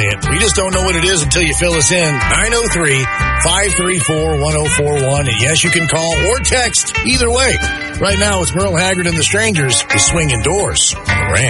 We just don't know what it is until you fill us in. 903-534-1041. And yes, you can call or text. Either way. Right now, it's Merle Haggard and the Strangers, the Swinging Doors.